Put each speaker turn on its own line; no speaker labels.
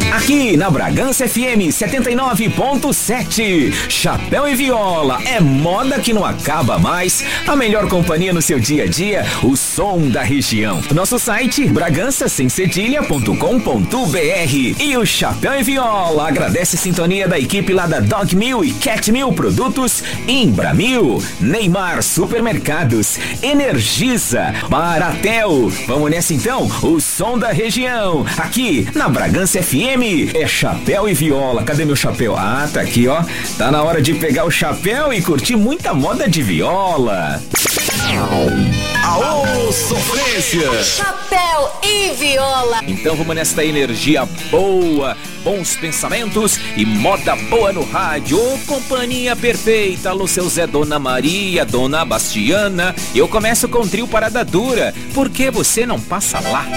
Aqui na Bragança FM 79.7. Chapéu e Viola é moda que não acaba mais. A melhor companhia no seu dia a dia, o som da região. Nosso site bragançasemcedilha.com.br. E o Chapéu e Viola agradece a sintonia da equipe lá da Dog Mil e Cat Mil Produtos, Imbramil, Neymar Supermercados, Energisa, Baratel. Vamos nessa então, o som da região. Aqui na Bragança FM é Chapéu e Viola. Cadê meu chapéu? Ah, tá aqui, ó. Tá na hora de pegar o chapéu e curtir muita moda de viola. Aô, sofrência!
Chapéu e Viola.
Então vamos nesta energia boa, bons pensamentos e moda boa no rádio. Ô, companhia perfeita, alô seu Zé, Dona Maria, Dona Bastiana. Eu começo com o trio Parada Dura. Por que você não passa lá?